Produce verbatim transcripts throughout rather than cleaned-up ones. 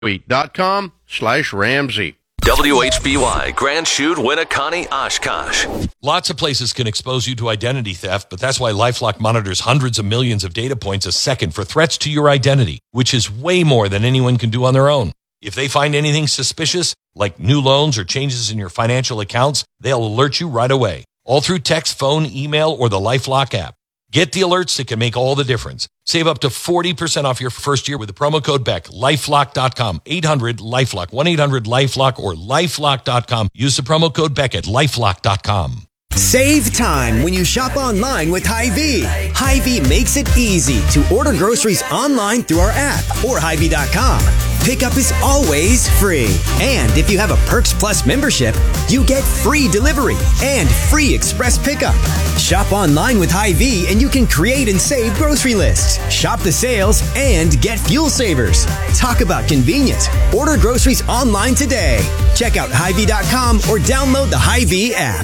dot com slash Ramsey. W H B Y, Grand Chute, Winneconne, Oshkosh. Lots of places can expose you to identity theft, but that's why LifeLock monitors hundreds of millions of data points a second for threats to your identity, which is way more than anyone can do on their own. If they find anything suspicious, like new loans or changes in your financial accounts, they'll alert you right away, all through text, phone, email, or the LifeLock app. Get the alerts that can make all the difference. Save up to forty percent off your first year with the promo code Beck. LifeLock dot com, eight hundred LifeLock, one eight hundred LifeLock, or LifeLock dot com. Use the promo code Beck at LifeLock dot com. Save time when you shop online with Hy-Vee. Hy-Vee makes it easy to order groceries online through our app or Hy Vee dot com. Pickup is always free. And if you have a Perks Plus membership, you get free delivery and free express pickup. Shop online with Hy-Vee and you can create and save grocery lists, shop the sales, and get fuel savers. Talk about convenience. Order groceries online today. Check out Hy Vee dot com or download the Hy-Vee app.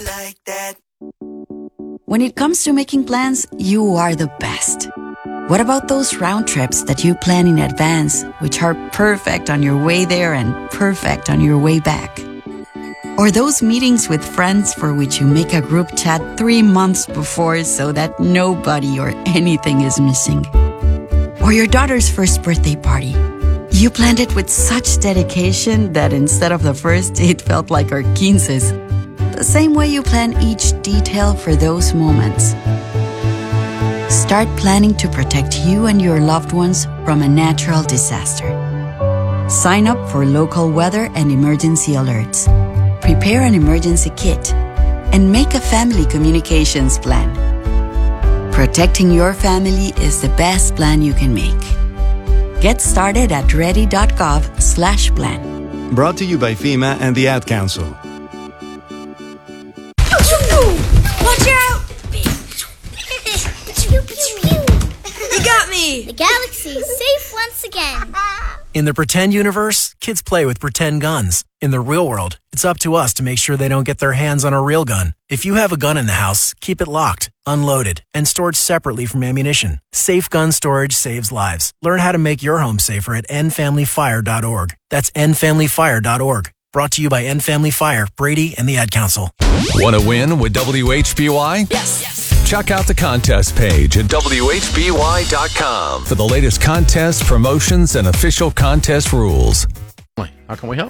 When it comes to making plans, you are the best. What about those round trips that you plan in advance, which are perfect on your way there and perfect on your way back? Or those meetings with friends for which you make a group chat three months before so that nobody or anything is missing? Or your daughter's first birthday party. You planned it with such dedication that instead of the first, it felt like our quinces. The same way you plan each detail for those moments. Start planning to protect you and your loved ones from a natural disaster. Sign up for local weather and emergency alerts. Prepare an emergency kit and make a family communications plan. Protecting your family is the best plan you can make. Get started at ready.gov slash plan. Brought to you by FEMA and the Ad Council. Watch out! You got me! The galaxy is safe once again. In the pretend universe, kids play with pretend guns. In the real world, it's up to us to make sure they don't get their hands on a real gun. If you have a gun in the house, keep it locked, unloaded, and stored separately from ammunition. Safe gun storage saves lives. Learn how to make your home safer at end family fire dot org. That's end family fire dot org. Brought to you by End Family Fire, Brady, and the Ad Council. Want to win with W H B Y? Yes. yes. Check out the contest page at W H B Y dot com for the latest contests, promotions, and official contest rules. How can we help?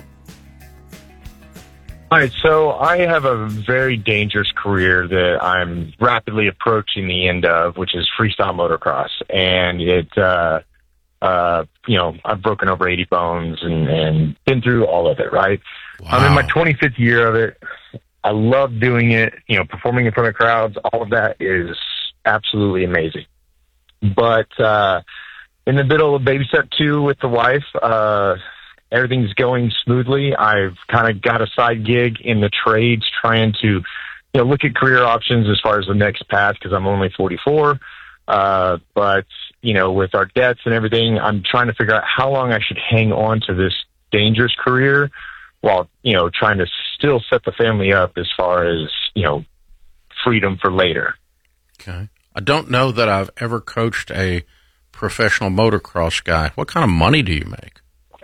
All right, so I have a very dangerous career that I'm rapidly approaching the end of, which is freestyle motocross. And it, uh, uh, you know, I've broken over eighty bones and, and been through all of it, right? Wow. I'm in my twenty-fifth year of it. I love doing it, you know, performing in front of crowds. All of that is absolutely amazing. But uh, in the middle of baby step two with the wife, uh, everything's going smoothly. I've kind of got a side gig in the trades trying to, you know, look at career options as far as the next path because I'm only forty-four. Uh, but, you know, with our debts and everything, I'm trying to figure out how long I should hang on to this dangerous career while, you know, trying to still set the family up as far as, you know, freedom for later. Okay. I don't know that I've ever coached a professional motocross guy. What kind of money do you make?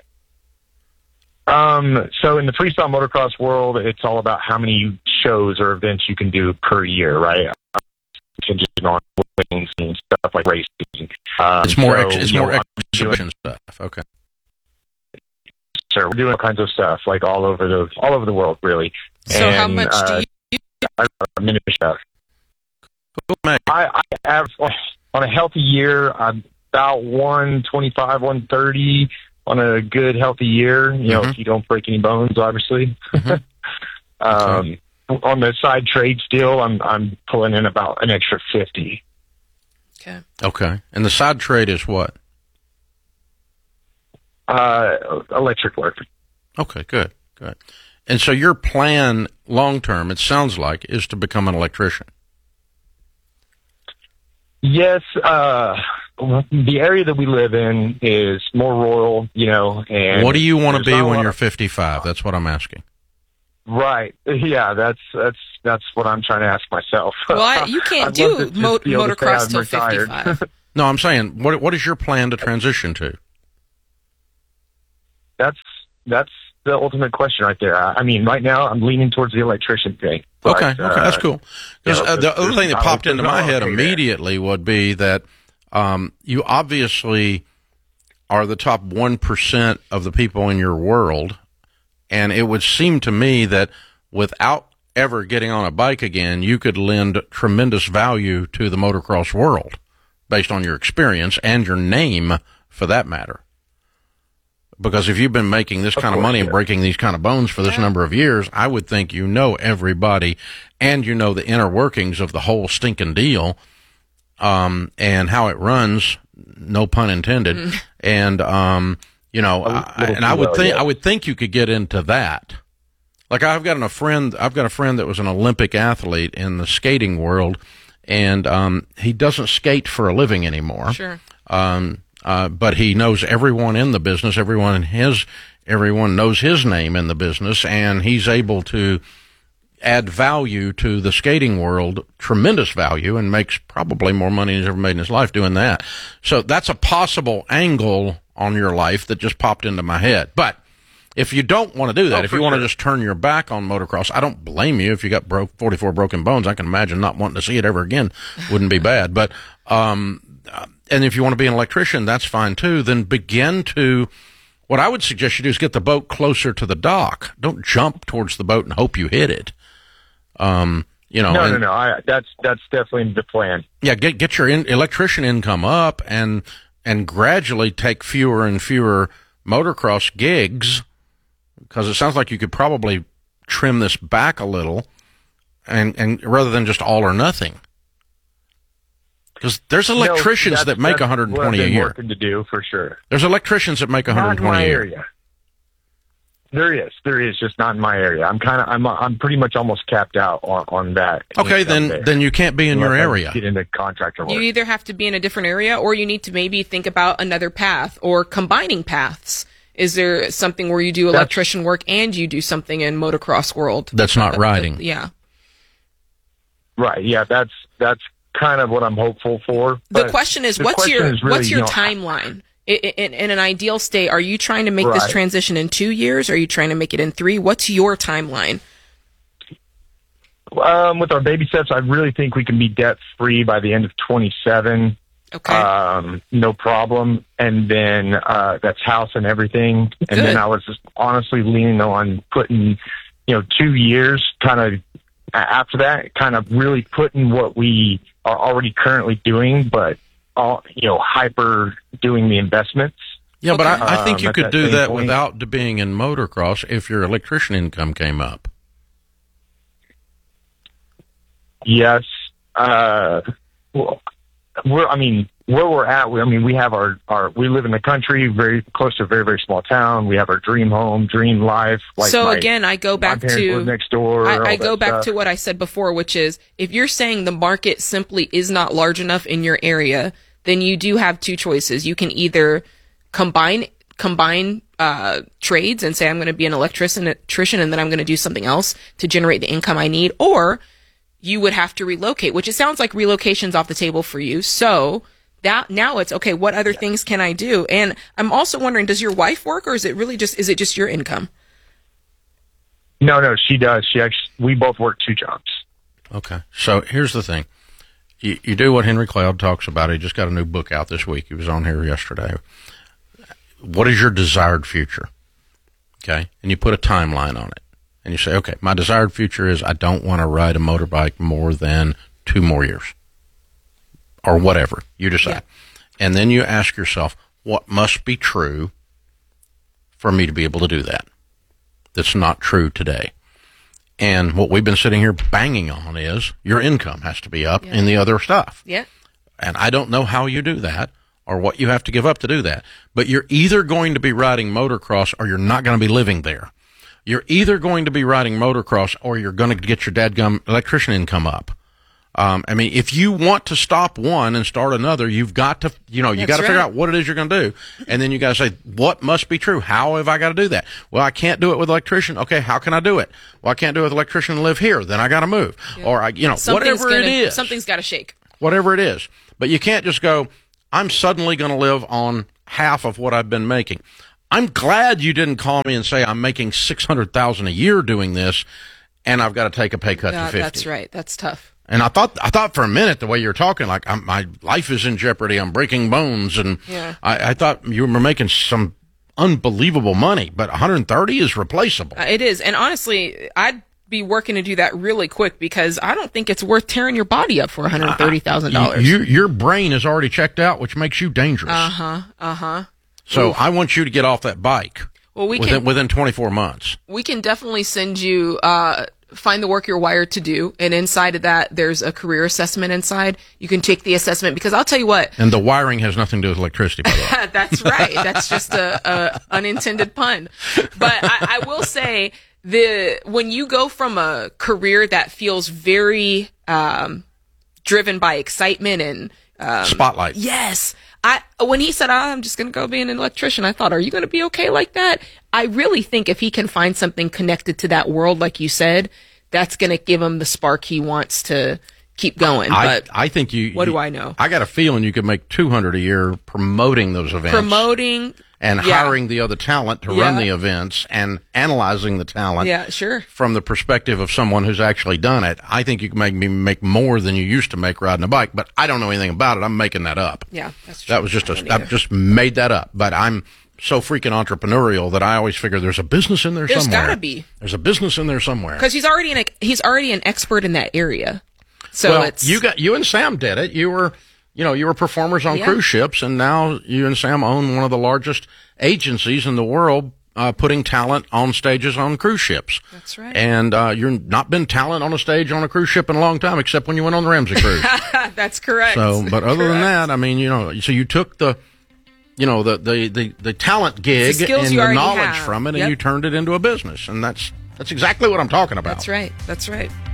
Um, so in the freestyle motocross world, it's all about how many shows or events you can do per year, right? Contingent on wins and stuff like racing. Um, it's more, so, ex- it's you more know, exhibition stuff. Okay. Sure, we're doing all kinds of stuff, like all over the all over the world, really. So and, how much uh, do you? I, I, stuff. I, I have on a healthy year, I'm about one twenty-five, one thirty on a good healthy year. You know, mm-hmm. if you don't break any bones, obviously. Mm-hmm. um, okay. On the side trade, still, I'm I'm pulling in about an extra fifty. Okay. Okay, and the side trade is what? Uh, electric work. Okay, good, good. And so your plan long term, it sounds like, is to become an electrician. Yes, uh, the area that we live in is more rural, you know. And what do you want to be when you're of, fifty-five? That's what I'm asking. Right. Yeah, that's that's that's what I'm trying to ask myself. Well, you can't do mo- motocross till fifty-five. No, I'm saying, what what is your plan to transition to? That's that's the ultimate question right there. I, I mean, right now I'm leaning towards the electrician thing. But, okay, okay, uh, that's cool. Because you know, uh, the other thing that popped into my head okay immediately there. would be that um, you obviously are the top one percent of the people in your world, and it would seem to me that without ever getting on a bike again, you could lend tremendous value to the motocross world based on your experience and your name, for that matter. Because if you've been making this of kind course, of money yeah. and breaking these kind of bones for this yeah. number of years, I would think you know everybody and you know the inner workings of the whole stinking deal, um, and how it runs, no pun intended. Mm. And, um, you know, I, and I would well, think, yeah. I would think you could get into that. Like I've got a friend, I've got a friend that was an Olympic athlete in the skating world, and, um, he doesn't skate for a living anymore. Sure. Um, Uh, but he knows everyone in the business, everyone in his, everyone knows his name in the business, and he's able to add value to the skating world, tremendous value, and makes probably more money than he's ever made in his life doing that. So that's a possible angle on your life that just popped into my head. But if you don't want to do that, oh, if you sure. want to just turn your back on motocross, I don't blame you. If you got broke forty-four broken bones, I can imagine not wanting to see it ever again wouldn't be bad. But, um, and if you want to be an electrician, that's fine too. Then begin to, what I would suggest you do is get the boat closer to the dock. Don't jump towards the boat and hope you hit it. Um, you know, no, and, no, no. I, that's that's definitely the plan. Yeah, get get your in, electrician income up, and and gradually take fewer and fewer motocross gigs, because it sounds like you could probably trim this back a little, and and rather than just all or nothing. Because there's electricians no, that make one hundred twenty a year. Working to do for sure. There's electricians that make one hundred twenty not in my a year. Area. There is, there is, just not in my area. I'm kind of, I'm, I'm pretty much almost capped out on, on that. Okay, then, there. then you can't be in Unless your I area. Get into contractor work. You either have to be in a different area, or you need to maybe think about another path or combining paths. Is there something where you do electrician that's, work and you do something in motocross world? That's not riding. Yeah. Right. Yeah. That's that's kind of what I'm hopeful for. The question is, what's question your is really, what's your you know, timeline? In, in, in an ideal state, are you trying to make right. this transition in two years? Or are you trying to make it in three? What's your timeline? Um, with our baby steps, I really think we can be debt free by the end of twenty-seven. Okay. Um, no problem. And then uh, that's house and everything. And Good. then I was just honestly leaning on putting, you know, two years kind of after that, kind of really putting what we are already currently doing, but all, you know, hyper doing the investments. Yeah, but I, I think um, you could that do that point. without being in motocross if your electrician income came up. Yes. Uh, well, we're, I mean, where we're at, we, I mean, we have our, our, we live in the country, very close to a very, very small town. We have our dream home, dream life. Like so my, again, I go back to next door. I, I go back stuff. to what I said before, which is if you're saying the market simply is not large enough in your area, then you do have two choices. You can either combine combine uh, trades and say I'm going to be an electrician, electrician, and then I'm going to do something else to generate the income I need, or you would have to relocate, which it sounds like relocation's off the table for you. So that now it's okay. What other things can I do? And I'm also wondering, does your wife work, or is it really just is it just your income? No, no, she does. She actually, we both work two jobs. Okay. So here's the thing. You, you do what Henry Cloud talks about. He just got a new book out this week. He was on here yesterday. What is your desired future? Okay. And you put a timeline on it. And you say, okay, my desired future is I don't want to ride a motorbike more than two more years. Or whatever. You decide. Yeah. And then you ask yourself, what must be true for me to be able to do that? That's not true today. And what we've been sitting here banging on is your income has to be up yeah. in the other stuff. Yeah. And I don't know how you do that or what you have to give up to do that. But you're either going to be riding motocross or you're not going to be living there. You're either going to be riding motocross or you're going to get your dadgum electrician income up. Um, I mean, if you want to stop one and start another, you've got to, you know, you got to right. figure out what it is you're going to do. And then you got to say, what must be true? How have I got to do that? Well, I can't do it with electrician. Okay. How can I do it? Well, I can't do it with electrician and live here. Then I got to move. Yeah. Or I, you know, something's whatever gonna, it is. Something's got to shake. Whatever it is. But you can't just go, I'm suddenly going to live on half of what I've been making. I'm glad you didn't call me and say I'm making six hundred thousand dollars a year doing this, and I've got to take a pay cut Yeah, to fifty. that's right. That's tough. And I thought, I thought for a minute the way you were talking, like I'm, my life is in jeopardy. I'm breaking bones, and Yeah. I, I thought you were making some unbelievable money. But one hundred thirty is replaceable. Uh, it is, and honestly, I'd be working to do that really quick because I don't think it's worth tearing your body up for one hundred thirty thousand dollars. You, your brain is already checked out, which makes you dangerous. Uh huh. Uh huh. So Oof. I want you to get off that bike. Well, we within, can within twenty-four months. we can definitely send you uh find the work you're wired to do, and inside of that there's a career assessment inside. You can take the assessment because I'll tell you what. And the wiring has nothing to do with electricity, by the way. That's right. That's just a, a unintended pun. But I, I will say the when you go from a career that feels very um, driven by excitement and um, spotlight. Yes. I when he said, oh, I'm just going to go be an electrician, I thought, are you going to be okay like that? I really think if he can find something connected to that world, like you said, that's going to give him the spark he wants to keep going. I, But I think you. what you, do I know? I got a feeling you could make two hundred a year promoting those events, Promoting and yeah. hiring the other talent to Yeah. run the events and analyzing the talent. Yeah, sure. From the perspective of someone who's actually done it, I think you can make me make more than you used to make riding a bike. But I don't know anything about it. I'm making that up. Yeah, that's true. That was just I a. don't I either. just made that up. But I'm so freaking entrepreneurial that I always figure there's a business in there There's somewhere. gotta be. There's a business in there somewhere. Because he's already an he's already an expert in that area. So well, it's you got you and Sam did it. You were, you know, you were performers on Yeah. cruise ships, and now you and Sam own one of the largest agencies in the world, uh, putting talent on stages on cruise ships. That's right. And uh, you've not been talent on a stage on a cruise ship in a long time, except when you went on the Ramsey cruise. That's correct. So, but other than Correct. that, I mean, you know, so you took the, you know, the the the, the talent gig The skills and you the already knowledge have. from it, Yep. and you turned it into a business, and that's that's exactly what I'm talking about. That's right. That's right.